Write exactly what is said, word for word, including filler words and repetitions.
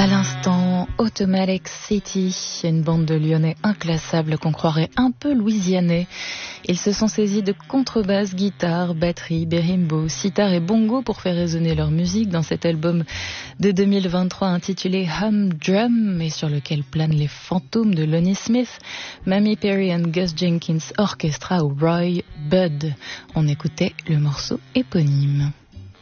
À l'instant, Automatic City, une bande de Lyonnais inclassables qu'on croirait un peu louisianais. Ils se sont saisis de contrebasse, guitare, batterie, bérimbo, sitar et bongo pour faire résonner leur musique dans cet album de deux mille vingt-trois intitulé Humdrum et sur lequel planent les fantômes de Lonnie Smith, Mamie Perry and Gus Jenkins Orchestra ou Roy Budd. On écoutait le morceau éponyme.